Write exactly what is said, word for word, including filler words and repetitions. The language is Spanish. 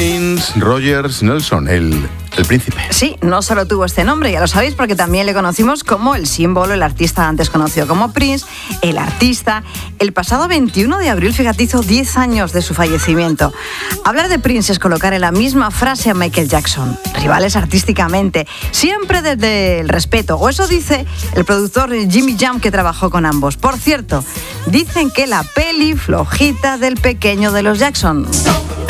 Prince Rogers Nelson, el, el príncipe. Sí, no solo tuvo este nombre, ya lo sabéis, porque también le conocimos como el símbolo, el artista antes conocido como Prince, el artista. El pasado veintiuno de abril, fíjate, hizo diez años de su fallecimiento. Hablar de Prince es colocar en la misma frase a Michael Jackson. Rivales artísticamente, siempre desde el respeto. O eso dice el productor Jimmy Jam, que trabajó con ambos. Por cierto, dicen que la peli flojita del pequeño de los Jackson.